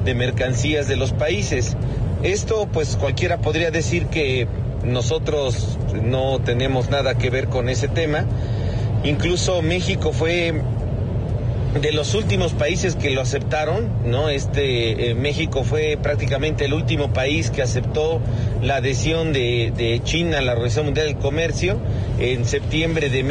de mercancías de los países. Esto, pues cualquiera podría decir que nosotros no tenemos nada que ver con ese tema. Incluso México fue de los últimos países que lo aceptaron, ¿no? México fue prácticamente el último país que aceptó la adhesión de China a la Organización Mundial del Comercio en septiembre de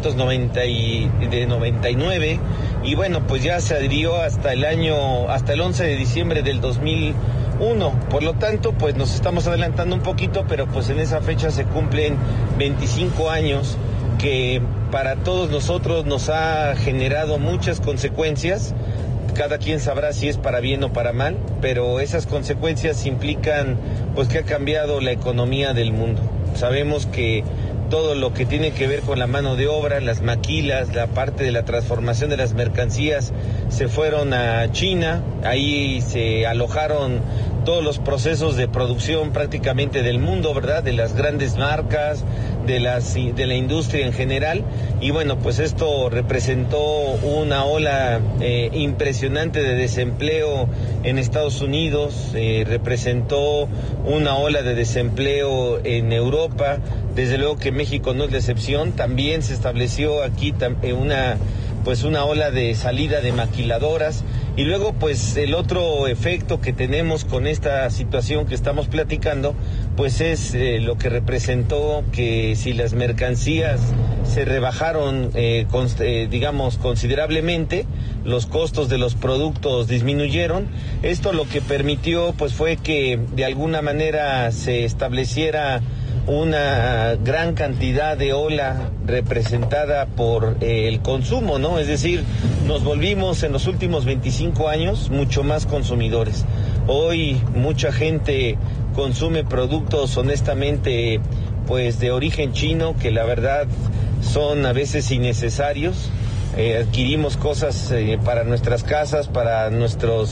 1999, y bueno, pues ya se adhirió hasta el 11 de diciembre del 2001. Por lo tanto, pues nos estamos adelantando un poquito, pero pues en esa fecha se cumplen 25 años que para todos nosotros nos ha generado muchas consecuencias. Cada quien sabrá si es para bien o para mal, pero esas consecuencias implican pues que ha cambiado la economía del mundo. Sabemos que todo lo que tiene que ver con la mano de obra, las maquilas, la parte de la transformación de las mercancías se fueron a China. Ahí se alojaron todos los procesos de producción prácticamente del mundo, ¿verdad? De las grandes marcas, de la industria en general. Y bueno, pues esto representó una ola impresionante de desempleo en Estados Unidos, representó una ola de desempleo en Europa. Desde luego que México no es la excepción. También se estableció aquí una ola de salida de maquiladoras. Y luego, pues, el otro efecto que tenemos con esta situación que estamos platicando, pues es lo que representó que si las mercancías se rebajaron, digamos, considerablemente, los costos de los productos disminuyeron. Esto lo que permitió, pues, fue que de alguna manera se estableciera una gran cantidad de ola representada por el consumo, ¿no? Es decir, nos volvimos en los últimos 25 años mucho más consumidores. Hoy mucha gente consume productos honestamente pues de origen chino, que la verdad son a veces innecesarios. Adquirimos cosas para nuestras casas, para nuestro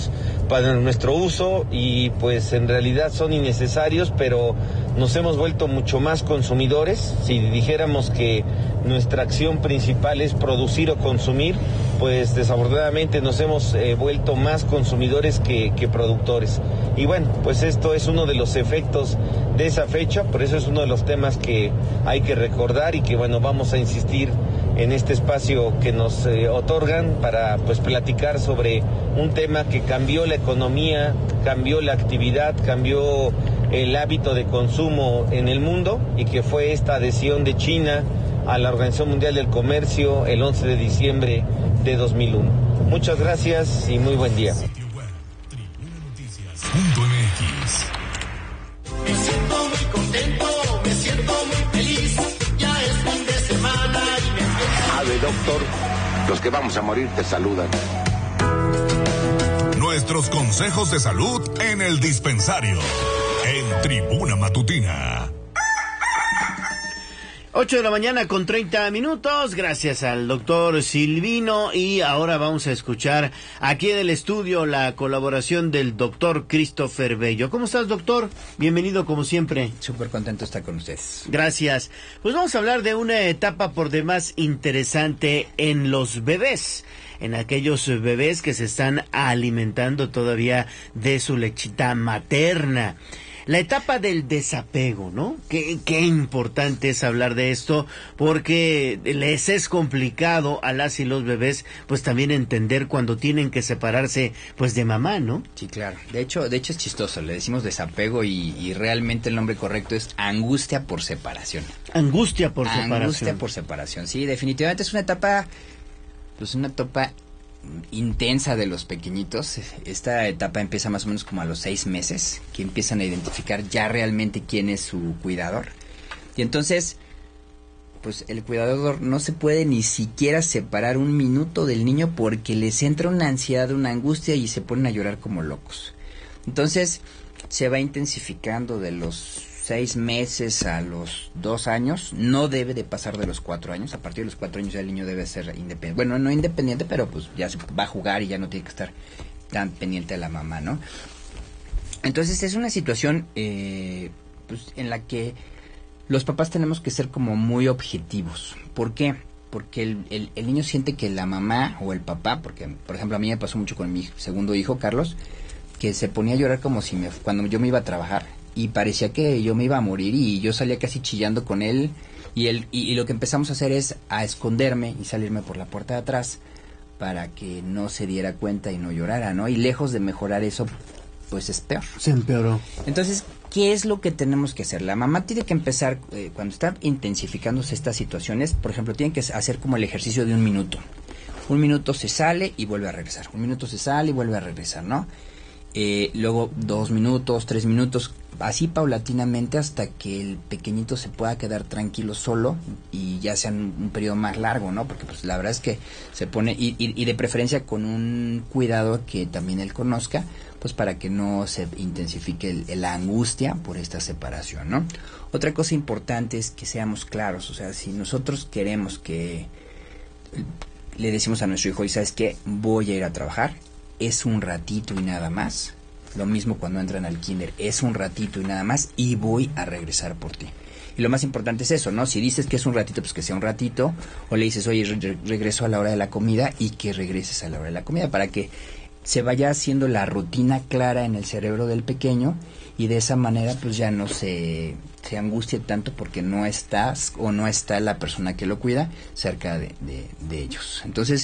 uso, y pues en realidad son innecesarios, pero nos hemos vuelto mucho más consumidores. Si dijéramos que nuestra acción principal es producir o consumir, pues desafortunadamente nos hemos vuelto más consumidores que productores. Y bueno, pues esto es uno de los efectos de esa fecha, por eso es uno de los temas que hay que recordar y que bueno, vamos a insistir en este espacio que nos otorgan para pues platicar sobre un tema que cambió la economía, cambió la actividad, cambió el hábito de consumo en el mundo, y que fue esta adhesión de China a la Organización Mundial del Comercio el 11 de diciembre de 2001. Muchas gracias y muy buen día. Me siento muy contento, me siento muy feliz, ya es fin de semana y me Ave, doctor, los que vamos a morir te saludan. Nuestros consejos de salud en el dispensario, en Tribuna Matutina. 8 de la mañana con 30 minutos, gracias al doctor Silvino, y ahora vamos a escuchar aquí en el estudio la colaboración del doctor Christopher Bello. ¿Cómo estás, doctor? Bienvenido como siempre. Súper contento de estar con ustedes. Gracias. Pues vamos a hablar de una etapa por demás interesante en los bebés, en aquellos bebés que se están alimentando todavía de su lechita materna. La etapa del desapego, ¿no? Qué importante es hablar de esto, porque les es complicado a las y los bebés, pues también entender cuando tienen que separarse, pues de mamá, ¿no? Sí, claro. De hecho es chistoso. Le decimos desapego y realmente el nombre correcto es angustia por separación. Angustia por separación. Angustia por separación. Sí, definitivamente es una etapa, pues una etapa intensa de los pequeñitos. Esta etapa empieza más o menos como a los 6 meses, que empiezan a identificar ya realmente quién es su cuidador. Y entonces, pues el cuidador no se puede ni siquiera separar un minuto del niño porque les entra una ansiedad, una angustia y se ponen a llorar como locos. Entonces, se va intensificando de los 6 meses a los 2 años, no debe de pasar de los 4 años. A partir de los 4 años ya el niño debe ser independiente. Bueno, no independiente, pero pues ya se va a jugar y ya no tiene que estar tan pendiente de la mamá, ¿no? Entonces es una situación pues, en la que los papás tenemos que ser como muy objetivos. ¿Por qué? Porque el niño siente que la mamá o el papá, porque por ejemplo a mí me pasó mucho con mi segundo hijo, Carlos, que se ponía a llorar como si cuando yo me iba a trabajar, y parecía que yo me iba a morir, y yo salía casi chillando con él, y lo que empezamos a hacer es a esconderme y salirme por la puerta de atrás para que no se diera cuenta y no llorara, ¿no? Y lejos de mejorar eso, pues es peor. Se empeoró. Entonces, ¿qué es lo que tenemos que hacer? La mamá tiene que empezar, cuando están intensificándose estas situaciones, por ejemplo, tienen que hacer como el ejercicio de 1 minuto. 1 minuto se sale y vuelve a regresar. 1 minuto se sale y vuelve a regresar, ¿no? Luego 2 minutos, 3 minutos, así paulatinamente hasta que el pequeñito se pueda quedar tranquilo solo y ya sea un periodo más largo, ¿no? Porque pues la verdad es que se pone, y de preferencia con un cuidador que también él conozca, pues para que no se intensifique la angustia por esta separación, ¿no? Otra cosa importante es que seamos claros, o sea, si nosotros queremos que le decimos a nuestro hijo, y sabes qué, voy a ir a trabajar, es un ratito y nada más. Lo mismo cuando entran al kinder, es un ratito y nada más, y voy a regresar por ti. Y lo más importante es eso, ¿no? Si dices que es un ratito, pues que sea un ratito, o le dices, oye, regreso a la hora de la comida, y que regreses a la hora de la comida, para que se vaya haciendo la rutina clara en el cerebro del pequeño, y de esa manera pues ya no se angustie tanto porque no estás o no está la persona que lo cuida cerca de ellos. Entonces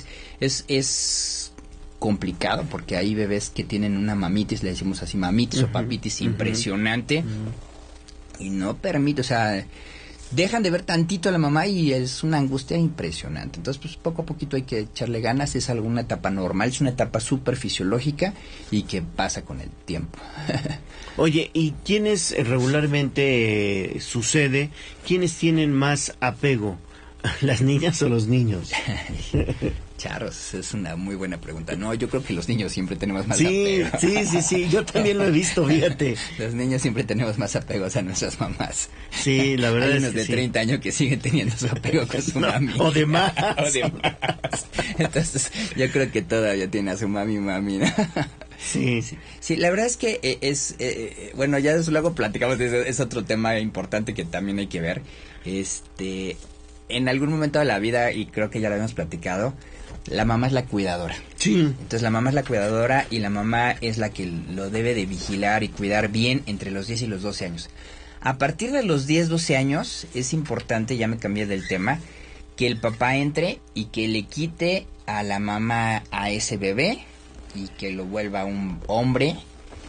es complicado porque hay bebés que tienen una mamitis, le decimos así, mamitis o papitis impresionante, y no permite, o sea, dejan de ver tantito a la mamá y es una angustia impresionante. Entonces, pues poco a poquito hay que echarle ganas, es alguna etapa normal, es una etapa súper fisiológica y que pasa con el tiempo. Oye, ¿y quiénes regularmente sucede? ¿Quiénes tienen más apego? ¿Las niñas o los niños? Charros, es una muy buena pregunta. No, yo creo que los niños siempre tenemos más apego. Sí, yo también lo he visto, fíjate. Los niños siempre tenemos más apegos a nuestras mamás. Sí, la verdad hay es unos que de sí. 30 años que siguen teniendo su apego con su mami. O de más. O de más. Entonces, yo creo que todavía tiene a su mami, ¿no? Sí. Sí, la verdad es que bueno, ya luego platicamos de eso, es otro tema importante que también hay que ver. En algún momento de la vida, y creo que ya lo habíamos platicado, la mamá es la cuidadora. Sí. Entonces la mamá es la cuidadora y la mamá es la que lo debe de vigilar y cuidar bien entre los 10 y los 12 años. A partir de los 10, 12 años es importante, ya me cambié del tema, que el papá entre y que le quite a la mamá a ese bebé y que lo vuelva un hombre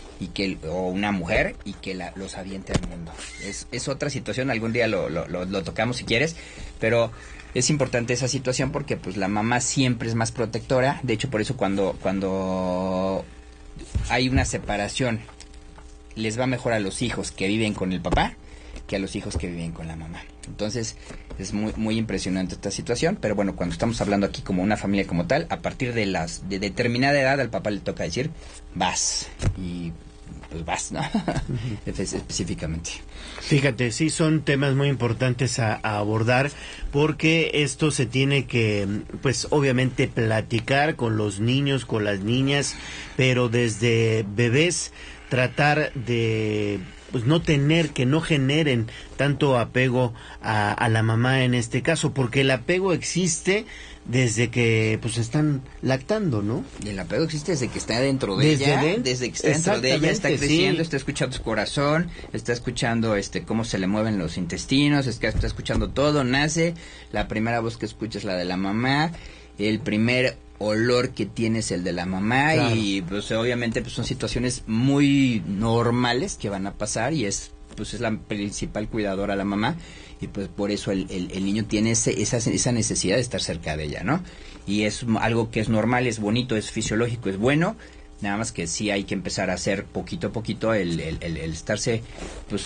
o una mujer y que los aviente al mundo. Es otra situación, algún día lo tocamos si quieres, pero es importante esa situación porque pues la mamá siempre es más protectora. De hecho, por eso cuando hay una separación les va mejor a los hijos que viven con el papá que a los hijos que viven con la mamá. Entonces es muy muy impresionante esta situación, pero bueno, cuando estamos hablando aquí como una familia como tal, a partir de determinada edad al papá le toca decir vas, y pues vas, ¿no? Específicamente. Fíjate, sí son temas muy importantes a abordar porque esto se tiene que, pues obviamente platicar con los niños, con las niñas, pero desde bebés tratar de pues no generen tanto apego a la mamá en este caso, porque el apego existe desde que pues están lactando, ¿no? Y el apego existe desde que está dentro de ella, desde que está dentro de ella, está creciendo, sí. Está escuchando su corazón, está escuchando cómo se le mueven los intestinos, está escuchando todo, nace, la primera voz que escucha es la de la mamá, el primer olor que tiene es el de la mamá, claro. Y pues obviamente pues son situaciones muy normales que van a pasar y es la principal cuidadora la mamá. Y pues por eso el niño tiene esa necesidad de estar cerca de ella, ¿no? Y es algo que es normal, es bonito, es fisiológico, es bueno, nada más que sí hay que empezar a hacer poquito a poquito el estarse pues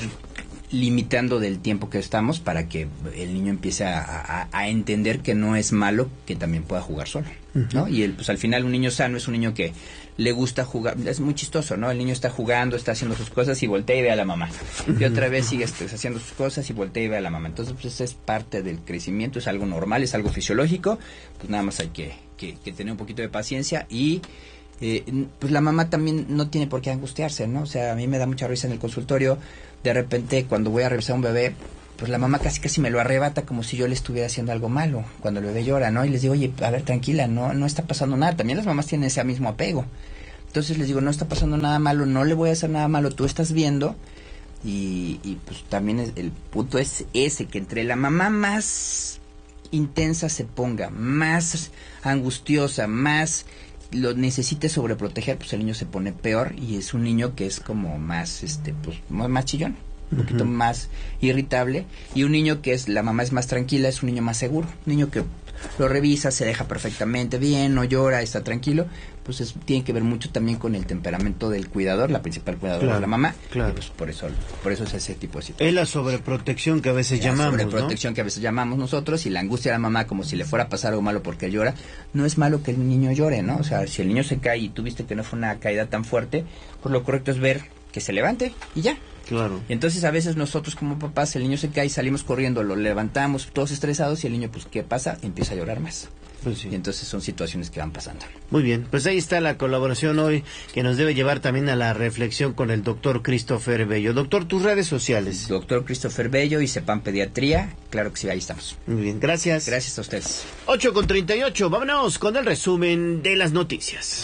limitando del tiempo que estamos para que el niño empiece a entender que no es malo que también pueda jugar solo, ¿no? Y pues al final un niño sano es un niño que le gusta jugar, es muy chistoso, ¿no? El niño está jugando, está haciendo sus cosas y voltea y ve a la mamá. Y otra vez sigue haciendo sus cosas y voltea y ve a la mamá. Entonces, pues es parte del crecimiento, es algo normal, es algo fisiológico, pues nada más hay que tener un poquito de paciencia y pues la mamá también no tiene por qué angustiarse, ¿no? O sea, a mí me da mucha risa en el consultorio, de repente cuando voy a revisar a un bebé, pues la mamá casi me lo arrebata como si yo le estuviera haciendo algo malo cuando el bebé llora, ¿no? Y les digo, oye, a ver, tranquila, no está pasando nada. También las mamás tienen ese mismo apego. Entonces les digo, no está pasando nada malo, no le voy a hacer nada malo, tú estás viendo. Y pues también el punto es ese, que entre la mamá más intensa se ponga, más angustiosa, más lo necesite sobreproteger, pues el niño se pone peor, y es un niño que es como más, pues más chillón, un poquito más irritable, y un niño que la mamá es más tranquila, es un niño más seguro, un niño que lo revisa, se deja perfectamente bien, no llora, está tranquilo. Pues tiene que ver mucho también con el temperamento del cuidador, la principal cuidadora de la mamá. Claro. Y pues por eso es ese tipo de situación. Es la sobreprotección que a veces llamamos, La sobreprotección, ¿no?, que a veces llamamos nosotros, y la angustia de la mamá, como si le fuera a pasar algo malo porque llora. No es malo que el niño llore, ¿no? O sea, si el niño se cae y tú viste que no fue una caída tan fuerte, pues lo correcto es ver que se levante y ya. Claro. Y entonces a veces nosotros como papás, el niño se cae y salimos corriendo, lo levantamos todos estresados, y el niño, pues ¿qué pasa? Empieza a llorar más. Pues sí. Y entonces son situaciones que van pasando. Muy bien, pues ahí está la colaboración hoy, que nos debe llevar también a la reflexión con el doctor Christopher Bello. Doctor, tus redes sociales. Doctor Christopher Bello y Cepam Pediatría. Claro que sí, ahí estamos. Muy bien, gracias. Gracias a ustedes. 8:38, vámonos con el resumen de las noticias.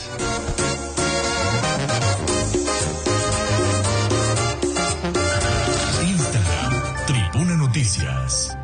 Instagram, Tribuna Noticias.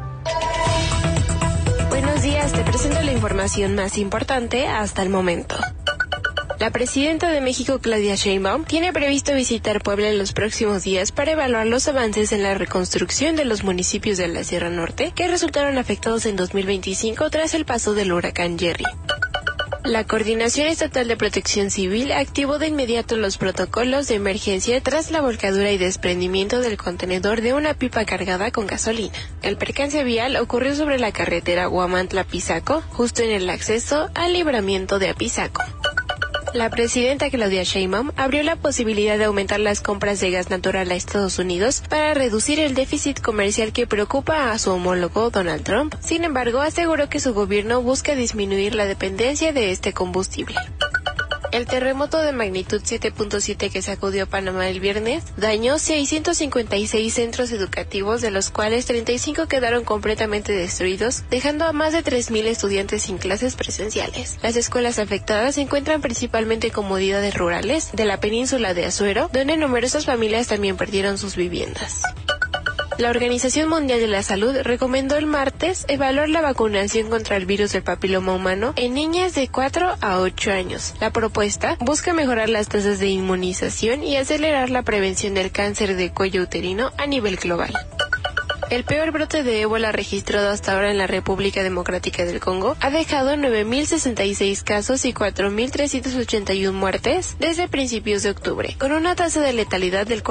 Buenos días, te presento la información más importante hasta el momento. La presidenta de México, Claudia Sheinbaum, tiene previsto visitar Puebla en los próximos días para evaluar los avances en la reconstrucción de los municipios de la Sierra Norte que resultaron afectados en 2025 tras el paso del huracán Jerry. La Coordinación Estatal de Protección Civil activó de inmediato los protocolos de emergencia tras la volcadura y desprendimiento del contenedor de una pipa cargada con gasolina. El percance vial ocurrió sobre la carretera Huamantla-Pisaco, justo en el acceso al libramiento de Apizaco. La presidenta Claudia Sheinbaum abrió la posibilidad de aumentar las compras de gas natural a Estados Unidos para reducir el déficit comercial que preocupa a su homólogo Donald Trump. Sin embargo, aseguró que su gobierno busca disminuir la dependencia de este combustible. El terremoto de magnitud 7.7 que sacudió Panamá el viernes dañó 656 centros educativos, de los cuales 35 quedaron completamente destruidos, dejando a más de 3.000 estudiantes sin clases presenciales. Las escuelas afectadas se encuentran principalmente en comunidades rurales de la península de Azuero, donde numerosas familias también perdieron sus viviendas. La Organización Mundial de la Salud recomendó el martes evaluar la vacunación contra el virus del papiloma humano en niñas de 4 a 8 años. La propuesta busca mejorar las tasas de inmunización y acelerar la prevención del cáncer de cuello uterino a nivel global. El peor brote de ébola registrado hasta ahora en la República Democrática del Congo ha dejado 9.066 casos y 4.381 muertes desde principios de octubre, con una tasa de letalidad del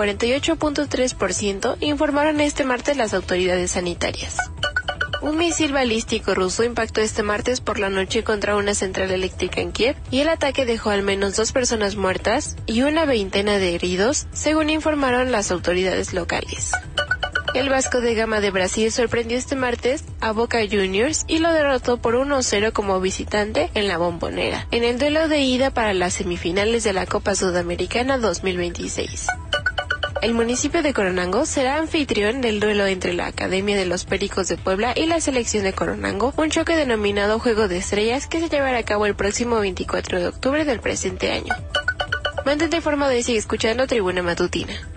48.3%, informaron este martes las autoridades sanitarias. Un misil balístico ruso impactó este martes por la noche contra una central eléctrica en Kiev, y el ataque dejó al menos 2 personas muertas y una veintena de heridos, según informaron las autoridades locales. El Vasco da Gama de Brasil sorprendió este martes a Boca Juniors y lo derrotó por 1-0 como visitante en la Bombonera, en el duelo de ida para las semifinales de la Copa Sudamericana 2026. El municipio de Coronango será anfitrión del duelo entre la Academia de los Pericos de Puebla y la selección de Coronango, un choque denominado Juego de Estrellas que se llevará a cabo el próximo 24 de octubre del presente año. Mantente informado y sigue escuchando Tribuna Matutina.